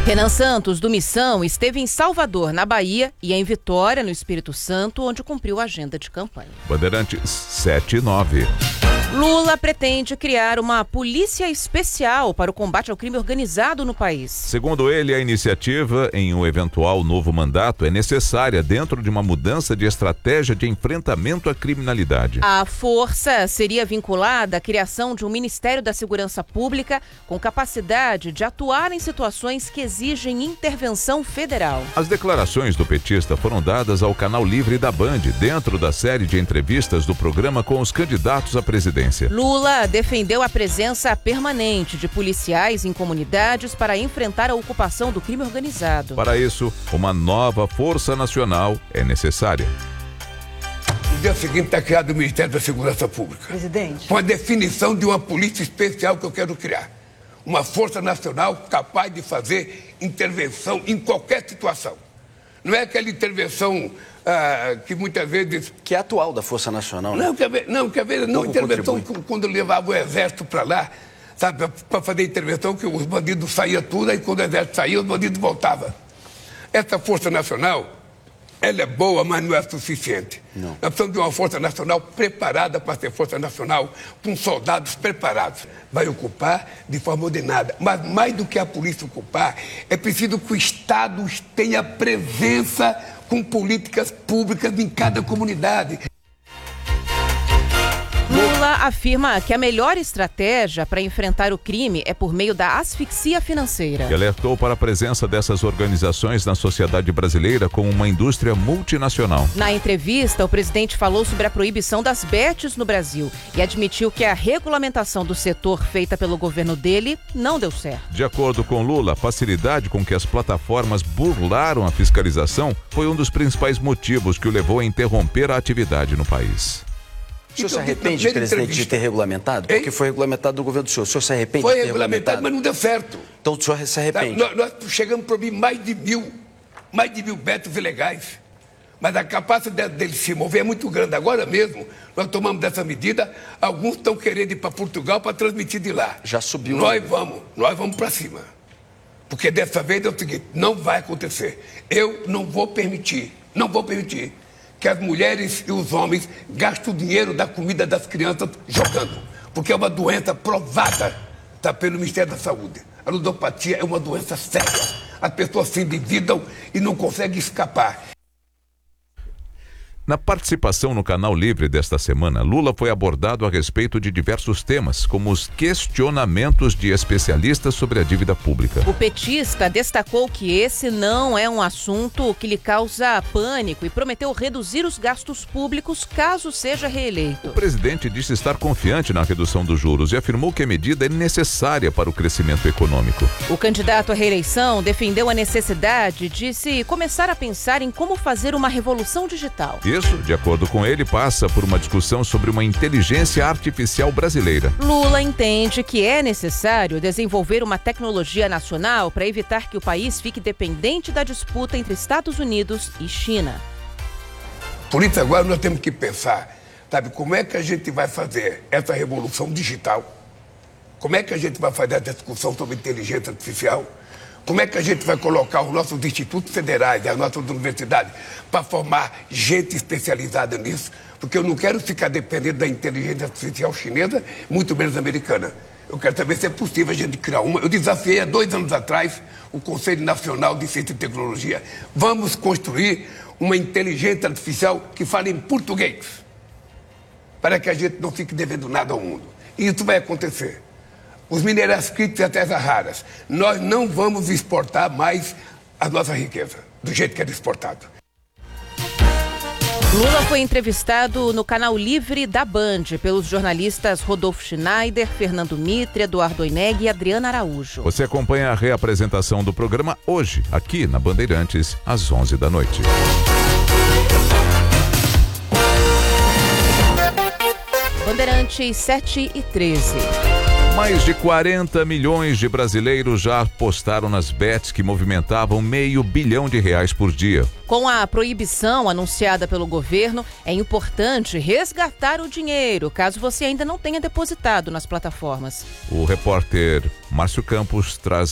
Renan Santos, do Missão, esteve em Salvador, na Bahia, e em Vitória, no Espírito Santo, onde cumpriu a agenda de campanha. Bandeirantes 7 e 9. Lula pretende criar uma polícia especial para o combate ao crime organizado no país. Segundo ele, a iniciativa, em um eventual novo mandato, é necessária dentro de uma mudança de estratégia de enfrentamento à criminalidade. A força seria vinculada à criação de um Ministério da Segurança Pública com capacidade de atuar em situações que exigem intervenção federal. As declarações do petista foram dadas ao Canal Livre da Band, dentro da série de entrevistas do programa com os candidatos à presidência. Lula defendeu a presença permanente de policiais em comunidades para enfrentar a ocupação do crime organizado. Para isso, uma nova Força Nacional é necessária. No dia seguinte está criado o Ministério da Segurança Pública. Presidente. Com a definição de uma polícia especial que eu quero criar. Uma Força Nacional capaz de fazer intervenção em qualquer situação. Não é aquela intervenção que muitas vezes... Que é atual da Força Nacional, né? Quer ver, intervenção quando levava o Exército para lá, sabe, para fazer intervenção, que os bandidos saíam tudo, aí quando o Exército saía, os bandidos voltavam. Essa Força Nacional, ela é boa, mas não é suficiente. Não. Nós precisamos de uma Força Nacional preparada para ser Força Nacional, com soldados preparados. Vai ocupar de forma ordenada. Mas mais do que a polícia ocupar, é preciso que o Estado tenha presença com políticas públicas em cada comunidade. Lula afirma que a melhor estratégia para enfrentar o crime é por meio da asfixia financeira. E alertou para a presença dessas organizações na sociedade brasileira como uma indústria multinacional. Na entrevista, o presidente falou sobre a proibição das bets no Brasil e admitiu que a regulamentação do setor feita pelo governo dele não deu certo. De acordo com Lula, a facilidade com que as plataformas burlaram a fiscalização foi um dos principais motivos que o levou a interromper a atividade no país. O senhor se arrepende, presidente, de ter regulamentado? Porque foi regulamentado no governo do senhor. O senhor se arrepende de ter regulamentado? Foi regulamentado, mas não deu certo. Então o senhor se arrepende? Nós chegamos a proibir mais de mil betos ilegais. Mas a capacidade deles se mover é muito grande. Agora mesmo, nós tomamos dessa medida, alguns estão querendo ir para Portugal para transmitir de lá. Já subiu. Nós vamos para cima. Porque dessa vez é o seguinte, não vai acontecer. Eu não vou permitir que as mulheres e os homens gastem o dinheiro da comida das crianças jogando. Porque é uma doença provada pelo Ministério da Saúde. A ludopatia é uma doença séria. As pessoas se endividam e não conseguem escapar. Na participação no Canal Livre desta semana, Lula foi abordado a respeito de diversos temas, como os questionamentos de especialistas sobre a dívida pública. O petista destacou que esse não é um assunto que lhe causa pânico e prometeu reduzir os gastos públicos caso seja reeleito. O presidente disse estar confiante na redução dos juros e afirmou que a medida é necessária para o crescimento econômico. O candidato à reeleição defendeu a necessidade de se começar a pensar em como fazer uma revolução digital. Isso, de acordo com ele, passa por uma discussão sobre uma inteligência artificial brasileira. Lula entende que é necessário desenvolver uma tecnologia nacional para evitar que o país fique dependente da disputa entre Estados Unidos e China. Por isso agora nós temos que pensar, sabe, como é que a gente vai fazer essa revolução digital? Como é que a gente vai fazer essa discussão sobre inteligência artificial? Como é que a gente vai colocar os nossos institutos federais e as nossas universidades para formar gente especializada nisso? Porque eu não quero ficar dependendo da inteligência artificial chinesa, muito menos americana. Eu quero saber se é possível a gente criar uma. Eu desafiei há 2 anos atrás o Conselho Nacional de Ciência e Tecnologia. Vamos construir uma inteligência artificial que fale em português, para que a gente não fique devendo nada ao mundo. E isso vai acontecer. Os minerais críticos e as terras raras, nós não vamos exportar mais a nossa riqueza, do jeito que era exportado. Lula foi entrevistado no Canal Livre da Band pelos jornalistas Rodolfo Schneider, Fernando Mitre, Eduardo Oineg e Adriana Araújo. Você acompanha a reapresentação do programa hoje, aqui na Bandeirantes, às 11 da noite. Bandeirantes 7h13. Mais de 40 milhões de brasileiros já apostaram nas bets que movimentavam R$500 bilhão por dia. Com a proibição anunciada pelo governo, é importante resgatar o dinheiro, caso você ainda não tenha depositado nas plataformas. O repórter Márcio Campos traz